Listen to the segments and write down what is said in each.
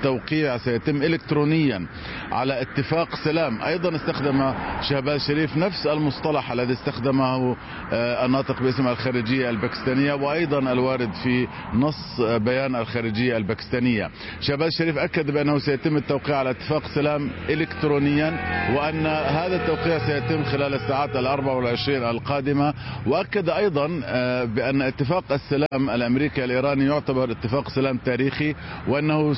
التوقيع سيتم إلكترونيا على اتفاق سلام. أيضا استخدم شهباز شريف نفس المصطلح الذي استخدمه الناطق باسم الخارجية الباكستانية، وأيضا الوارد في نص بيان الخارجية الباكستانية. شهباز شريف أكد بأنه سيتم التوقيع على اتفاق سلام إلكترونيا، وأن هذا التوقيع سيتم خلال الساعات 24 القادمة. وأكد أيضا بأن اتفاق السلام الأمريكي الإيراني يعتبر اتفاق سلام تاريخي، وأنه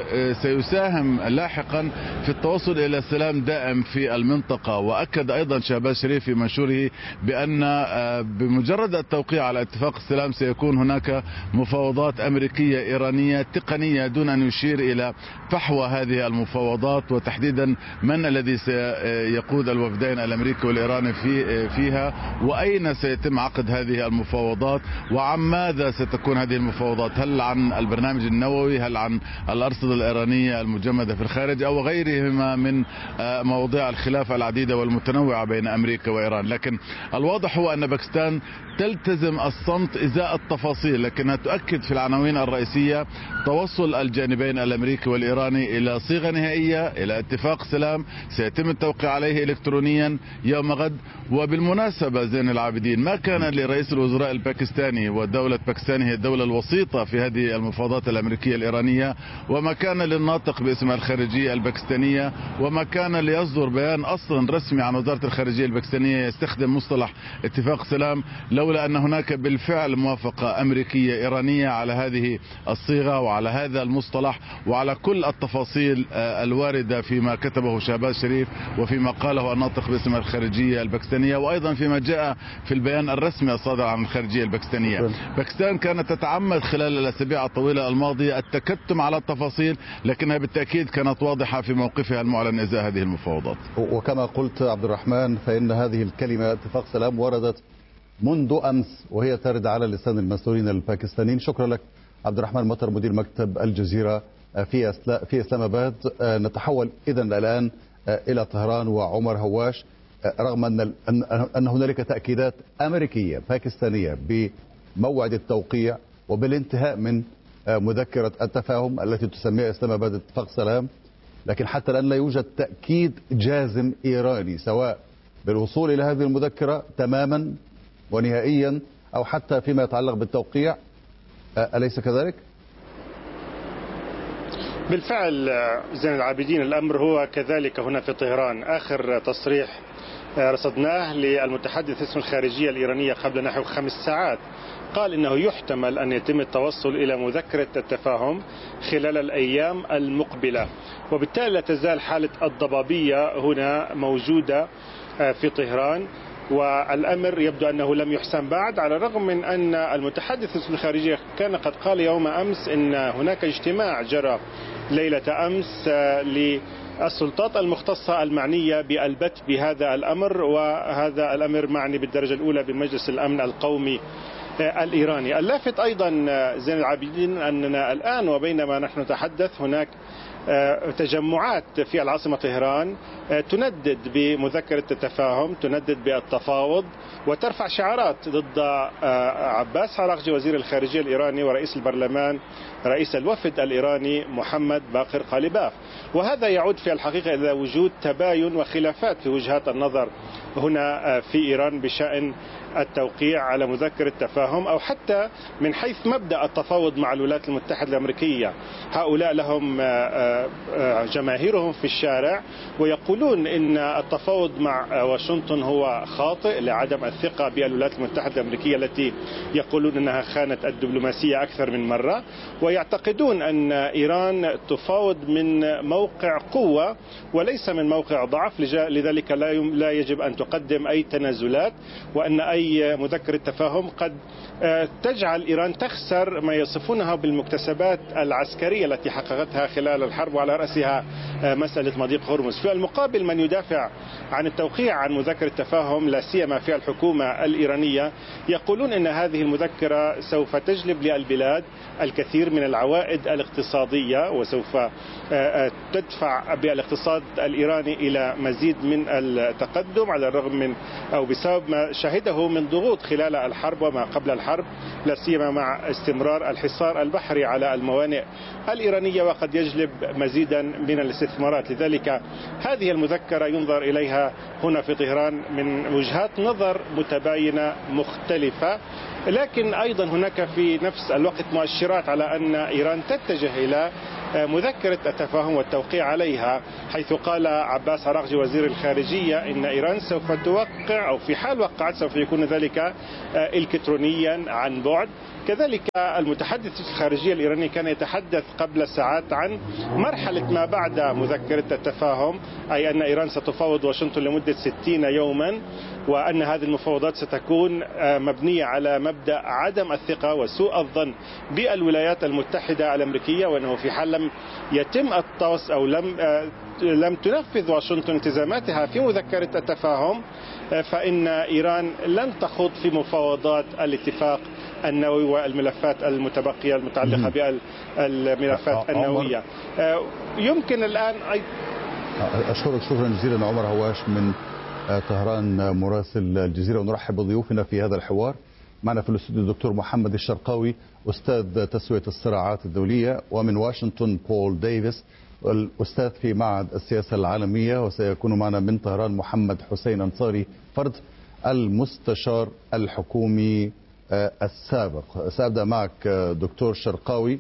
سيساهم لاحقا في التوصل إلى سلام دائم في المنطقة. وأكد أيضا شهباز شريف في منشوره بأن بمجرد التوقيع على اتفاق السلام سيكون هناك مفاوضات أمريكية إيرانية تقنية، دون أن يشير إلى فحوى هذه المفاوضات وتحديدا من الذي سيقود الوفدين الأمريكي والإيراني فيها، وأين سيتم عقد هذه المفاوضات، وعن ماذا ستكون هذه المفاوضات، هل عن البرنامج النووي، هل عن الأرصدة الإيرانية المجمدة في الخارج، أو غيرهما من مواضيع الخلاف العديدة والمتنوعة بين أمريكا وإيران. لكن الواضح هو أن باكستان تلتزم الصمت إزاء التفاصيل، لكنها تؤكد في العناوين الرئيسية توصل الجانبين الأمريكي والإيراني إلى صيغة نهائية، إلى اتفاق سلام سيتم التوقيع عليه إلكترونيا يوم غد. وبالمناسبة زين العابدين، ما كان لرئيس الوزراء الباكستاني، ودولة باكستان هي الدولة الوسيطة في هذه المفاوضات الأمريكية الإيرانية، وما كان للناطق باسم الخارجية الباكستانية، وما كان ليصدر بيان أصلا رسمي عن وزارة الخارجية الباكستانية يستخدم مصطلح اتفاق سلام، لولا أن هناك بالفعل موافقة أمريكية إيرانية على هذه الصيغة وعلى هذا المصطلح وعلى كل التفاصيل الواردة فيما كتبه شهباز شريف وفيما قاله الناطق باسم الخارجية الباكستانية، وأيضا فيما جاء في البيان الرسمي الصادر عن الخارجية الباكستانية. باكستان كانت تتعمد خلال الأسابيع الطويلة الماضية التكتم على التفاصيل، لكنها بالتأكيد كانت واضحة في موقفها المعلن إزاء هذه المفاوضات. وكما قلت عبد الرحمن، فإن هذه الكلمة اتفاق سلام وردت منذ أمس وهي ترد على لسان المسؤولين الباكستانيين. شكرا لك عبد الرحمن مطر، مدير مكتب الجزيرة في إسلام آباد. نتحول إذن الآن إلى طهران وعمر هواش. رغم أن هنالك تأكيدات أمريكية باكستانية بموعد التوقيع وبالانتهاء من مذكرة التفاهم التي تسميها إسلام آباد اتفاق سلام، لكن حتى الآن لا يوجد تأكيد جازم إيراني سواء بالوصول إلى هذه المذكرة تماما ونهائيا أو حتى فيما يتعلق بالتوقيع، أليس كذلك؟ بالفعل زين العابدين، الأمر هو كذلك هنا في طهران. آخر تصريح رصدناه للمتحدث اسم الخارجية الإيرانية قبل نحو 5 ساعات قال إنه يحتمل أن يتم التوصل إلى مذكرة التفاهم خلال الأيام المقبلة، وبالتالي لا تزال حالة الضبابية هنا موجودة في طهران، والأمر يبدو أنه لم يحسم بعد، على الرغم من أن المتحدث اسم الخارجية كان قد قال يوم أمس إن هناك اجتماع جرى ليلة أمس للسلطات المختصة المعنية بالبت بهذا الأمر، وهذا الأمر معني بالدرجة الأولى بمجلس الأمن القومي الإيراني. اللافت أيضا زين العابدين أننا الآن وبينما نحن نتحدث هناك تجمعات في العاصمة طهران تندد بمذكرة التفاهم، تندد بالتفاوض، وترفع شعارات ضد عباس عراقجي وزير الخارجية الإيراني ورئيس البرلمان رئيس الوفد الإيراني محمد باقر قالباف. وهذا يعود في الحقيقة إلى وجود تباين وخلافات في وجهات النظر هنا في إيران بشأن التوقيع على مذكرة تفاهم، أو حتى من حيث مبدأ التفاوض مع الولايات المتحدة الأمريكية. هؤلاء لهم جماهيرهم في الشارع ويقولون إن التفاوض مع واشنطن هو خاطئ لعدم الثقة بالولايات المتحدة الأمريكية التي يقولون أنها خانت الدبلوماسية أكثر من مرة، ويعتقدون أن إيران تفاوض من موقع قوة وليس من موقع ضعف، لذلك لا يجب أن تقدم أي تنازلات، وأن أي مذكرة تفاهم قد تجعل إيران تخسر ما يصفونها بالمكتسبات العسكرية التي حققتها خلال الحرب، وعلى رأسها مسألة مضيق هرمز. في المقابل من يدافع عن التوقيع عن مذكرة تفاهم لا سيما في الحكومة الإيرانية يقولون أن هذه المذكرة سوف تجلب للبلاد الكثير من العوائد الاقتصادية، وسوف تدفع بالاقتصاد الإيراني إلى مزيد من التقدم، على الرغم من أو بسبب ما شهده من ضغوط خلال الحرب وما قبل الحرب، لا سيما مع استمرار الحصار البحري على الموانئ الإيرانية وقد يجلب مزيدا من الاستثمارات. لذلك هذه المذكرة ينظر إليها هنا في طهران من وجهات نظر متباينة مختلفة، لكن أيضا هناك في نفس الوقت مؤشرات على أن إيران تتجه إلى مذكرة التفاهم والتوقيع عليها، حيث قال عباس عراقجي وزير الخارجية إن إيران سوف توقع، أو في حال وقعت سوف يكون ذلك إلكترونيا عن بعد. كذلك المتحدث الخارجية الإيراني كان يتحدث قبل ساعات عن مرحلة ما بعد مذكرة التفاهم، أي أن إيران ستفاوض واشنطن لمدة 60 يوما، وأن هذه المفاوضات ستكون مبنية على مبدأ عدم الثقة وسوء الظن بالولايات المتحدة الأمريكية، وأنه في حال لم يتم الطوس أو لم تنفذ واشنطن التزاماتها في مذكرة التفاهم، فإن إيران لن تخوض في مفاوضات الاتفاق النووي والملفات المتبقية المتعلقة بالملفات النووية. يمكن الآن أشكرك شكرا جزيلا عمر هواش من طهران مراسل الجزيرة، ونرحب بضيوفنا في هذا الحوار. معنا في الاستوديو الدكتور محمد الشرقاوي أستاذ تسوية الصراعات الدولية، ومن واشنطن بول ديفيس الأستاذ في معهد السياسة العالمية، وسيكون معنا من طهران محمد حسين أنصاري فرد المستشار الحكومي السابق. سأبدأ معك دكتور شرقاوي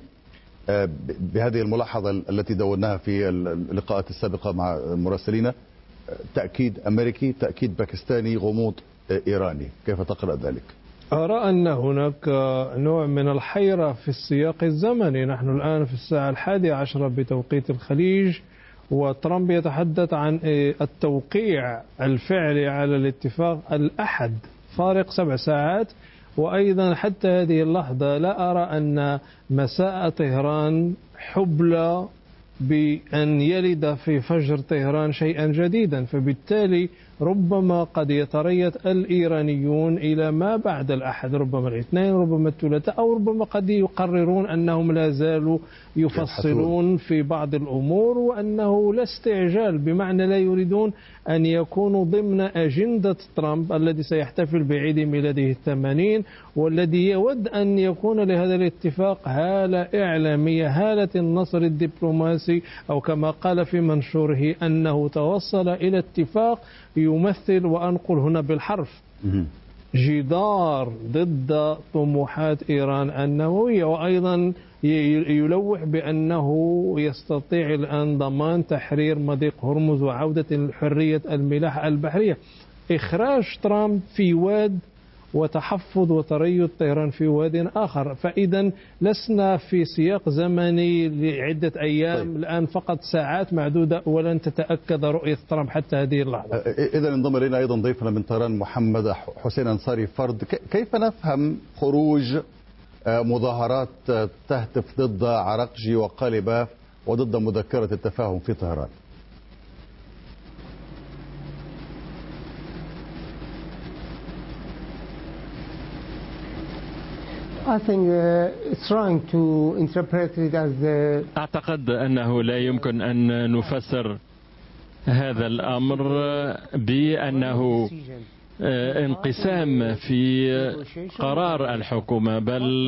بهذه الملاحظة التي دوناها في اللقاءات السابقة مع مراسلين: تأكيد أمريكي، تأكيد باكستاني، غموض إيراني، كيف تقرأ ذلك؟ أرى أن هناك نوع من الحيرة في السياق الزمني. نحن الآن في الساعة 11 بتوقيت الخليج، وترامب يتحدث عن التوقيع الفعلي على الاتفاق الأحد، فارق 7 ساعات. وأيضا حتى هذه اللحظة لا أرى أن مساء طهران حبلى بأن يلد في فجر طهران شيئا جديدا، فبالتالي ربما قد يتريث الإيرانيون إلى ما بعد الأحد، ربما الاثنين، ربما الثلاثاء، أو ربما قد يقررون أنهم لا زالوا يفصلون في بعض الأمور، وأنه لا استعجال، بمعنى لا يريدون أن يكونوا ضمن أجندة ترامب الذي سيحتفل بعيد ميلاده 80، والذي يود أن يكون لهذا الاتفاق هالة إعلامية، هالة النصر الدبلوماسي، أو كما قال في منشوره أنه توصل إلى اتفاق يمثل، وأنقل هنا بالحرف، جدار ضد طموحات إيران النووية. وأيضا يلوح بأنه يستطيع الآن ضمان تحرير مضيق هرمز وعودة حرية الملاحة البحرية. إخراج ترامب في واد وتحفظ وتريث طهران في واد آخر، فإذا لسنا في سياق زمني لعدة أيام، الآن فقط ساعات معدودة ولن تتأكد رؤية ترامب حتى هذه اللحظة. إذا انضم إلينا أيضا ضيفنا من طهران محمد حسين أنصاري فرد. كيف نفهم خروج مظاهرات تهتف ضد عراقجي وقالباف وضد مذكرة التفاهم في طهران؟ أعتقد أنه لا يمكن أن نفسر هذا الأمر بأنه انقسام في قرار الحكومة، بل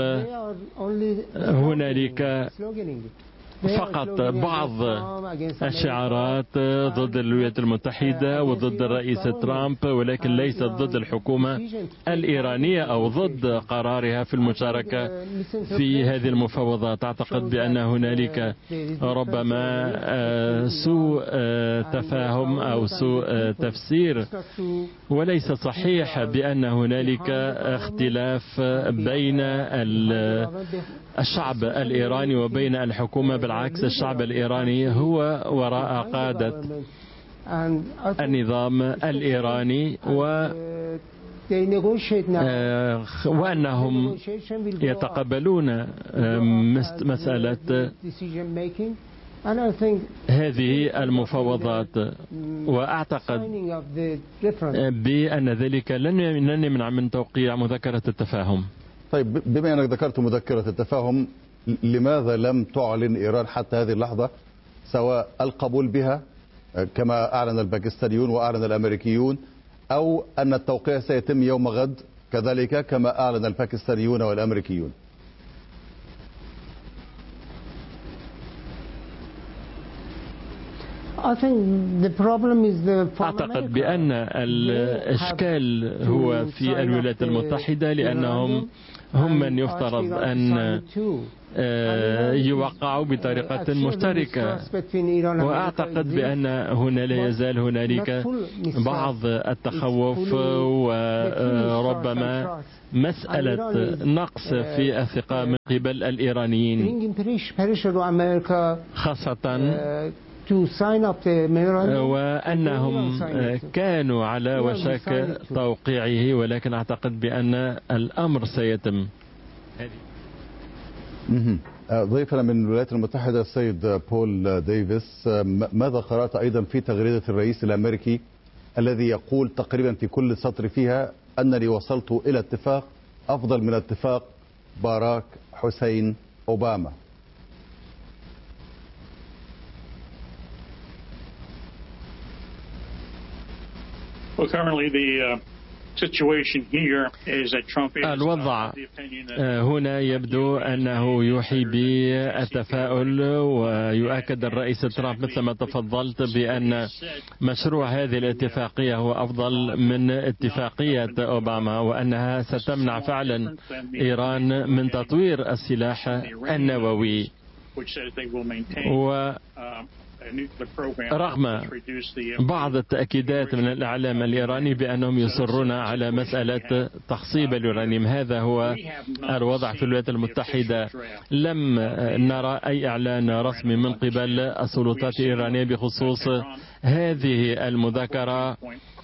هنالك فقط بعض الشعارات ضد الولايات المتحدة وضد الرئيس ترامب، ولكن ليست ضد الحكومة الإيرانية أو ضد قرارها في المشاركة في هذه المفاوضات. أعتقد بأن هنالك ربما سوء تفاهم أو سوء تفسير، وليس صحيح بأن هنالك اختلاف بين الشعب الإيراني وبين الحكومة. بالعكس، الشعب الإيراني هو وراء قادة النظام الإيراني، وأنهم يتقبلون مسألة هذه المفاوضات، وأعتقد بأن ذلك لن يمنع من توقيع مذكرة التفاهم. طيب، بما أنك ذكرت مذكرة التفاهم، لماذا لم تعلن إيران حتى هذه اللحظة سواء القبول بها كما أعلن الباكستانيون وأعلن الأمريكيون، أو أن التوقيع سيتم يوم غد كذلك كما أعلن الباكستانيون والأمريكيون؟ أعتقد بأن الإشكال هو في الولايات المتحدة، لأنهم هم من يفترض أن يوقعوا بطريقة مشتركة، وأعتقد بأن هنا لا يزال هنالك بعض التخوف وربما مسألة نقص في الثقة من قبل الإيرانيين، خاصة وأنهم كانوا على وشك توقيعه، ولكن أعتقد بأن الأمر سيتم. ضيفنا من الولايات المتحدة السيد بول ديفيس، ماذا قرأت أيضا في تغريدة الرئيس الأمريكي الذي يقول تقريبا في كل سطر فيها أنني وصلت إلى اتفاق أفضل من اتفاق باراك حسين أوباما؟ الوضع هنا يبدو أنه يوحي بالتفاؤل، ويؤكد الرئيس ترامب مثل ما تفضلت بأن مشروع هذه الاتفاقية هو أفضل من اتفاقية أوباما، وأنها ستمنع فعلا إيران من تطوير السلاح النووي. رغم بعض التأكيدات من الإعلام الإيراني بأنهم يصرون على مسألة تخصيب اليورانيوم، هذا هو الوضع في الولايات المتحدة. لم نرى أي إعلان رسمي من قبل السلطات الإيرانية بخصوص هذه المذاكرة،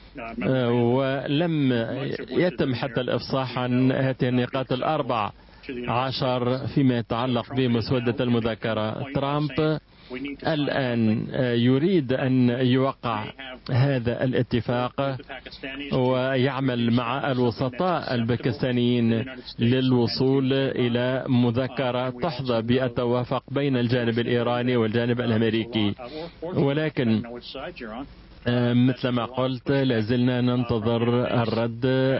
ولم يتم حتى الإفصاح عن هذه النقاط 14 فيما يتعلق بمسودة المذاكرة. ترامب الآن يريد أن يوقع هذا الاتفاق ويعمل مع الوسطاء الباكستانيين للوصول إلى مذكرة تحظى بالتوافق بين الجانب الإيراني والجانب الأمريكي، ولكن مثل ما قلت لازلنا ننتظر الرد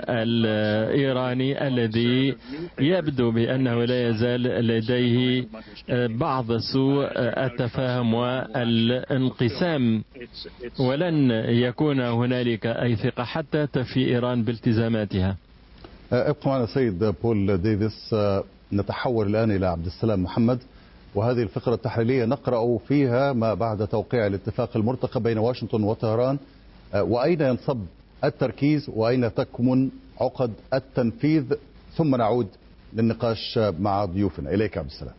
الإيراني الذي يبدو بأنه لا يزال لديه بعض سوء التفاهم والانقسام، ولن يكون هنالك أي ثقة حتى تفي إيران بالتزاماتها. ابقى معنا سيد بول ديفيس. نتحول الآن إلى عبد السلام محمد، وهذه الفقرة التحليلية نقرأ فيها ما بعد توقيع الاتفاق المرتقب بين واشنطن وطهران، وأين ينصب التركيز وأين تكمن عقد التنفيذ، ثم نعود للنقاش مع ضيوفنا. إليك عبد السلام.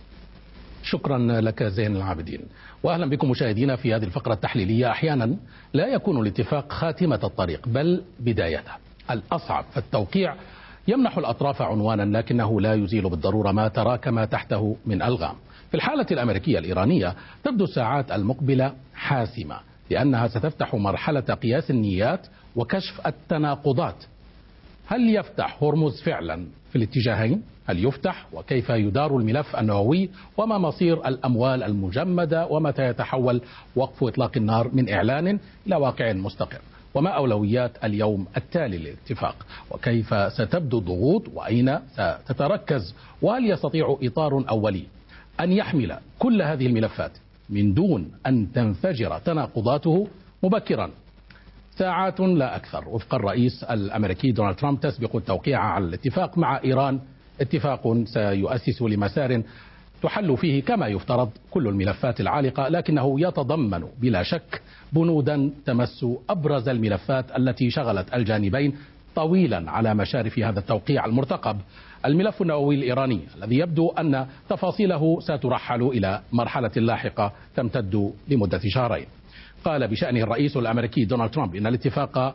شكرا لك زين العابدين، وأهلا بكم مشاهدينا في هذه الفقرة التحليلية. أحيانا لا يكون الاتفاق خاتمة الطريق بل بدايته. الأصعب في التوقيع يمنح الأطراف عنوانا، لكنه لا يزيل بالضرورة ما تراكم تحته من ألغام. في الحالة الأمريكية الإيرانية تبدو الساعات المقبلة حاسمة، لأنها ستفتح مرحلة قياس النيات وكشف التناقضات. هل يفتح هرمز فعلا في الاتجاهين؟ هل يفتح؟ وكيف يدار الملف النووي؟ وما مصير الأموال المجمدة؟ ومتى يتحول وقف إطلاق النار من إعلان إلى واقع مستقر؟ وما أولويات اليوم التالي للاتفاق؟ وكيف ستبدو الضغوط؟ وأين ستتركز؟ وهل يستطيع إطار أولي أن يحمل كل هذه الملفات من دون أن تنفجر تناقضاته مبكرا؟ ساعات لا أكثر وفق الرئيس الأمريكي دونالد ترامب تسبق التوقيع على الاتفاق مع إيران، اتفاق سيؤسس لمسار تحل فيه كما يفترض كل الملفات العالقة، لكنه يتضمن بلا شك بنودا تمس أبرز الملفات التي شغلت الجانبين طويلا على مشارف هذا التوقيع المرتقب. الملف النووي الإيراني الذي يبدو أن تفاصيله سترحل إلى مرحلة لاحقة تمتد لمدة شهرين. قال بشأنه الرئيس الأمريكي دونالد ترامب إن الاتفاق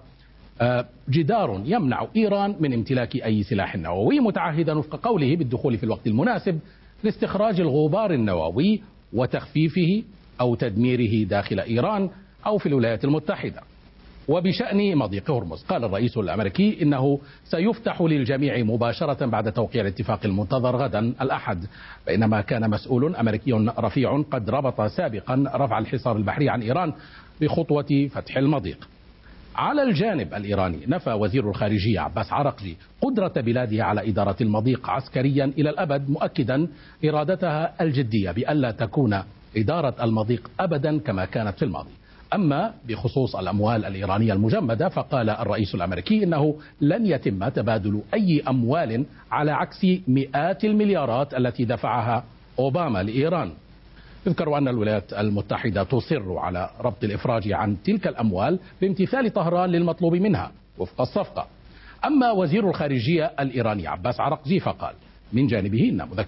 جدار يمنع إيران من امتلاك أي سلاح نووي، متعهدا وفق قوله بالدخول في الوقت المناسب لاستخراج الغبار النووي وتخفيفه أو تدميره داخل إيران أو في الولايات المتحدة. وبشأن مضيق هرمز قال الرئيس الأمريكي إنه سيفتح للجميع مباشرة بعد توقيع الاتفاق المنتظر غدا الأحد، بينما كان مسؤول أمريكي رفيع قد ربط سابقا رفع الحصار البحري عن إيران بخطوة فتح المضيق. على الجانب الإيراني نفى وزير الخارجية عباس عرقجي قدرة بلاده على إدارة المضيق عسكريا إلى الأبد، مؤكدا إرادتها الجدية بألا تكون إدارة المضيق أبدا كما كانت في الماضي. أما بخصوص الأموال الإيرانية المجمدة فقال الرئيس الأمريكي إنه لن يتم تبادل أي أموال على عكس مئات المليارات التي دفعها أوباما لإيران. يذكر أن الولايات المتحدة تصر على ربط الإفراج عن تلك الأموال بامتثال طهران للمطلوب منها وفق الصفقة. أما وزير الخارجية الإيراني عباس عراقجي فقال من جانبه إن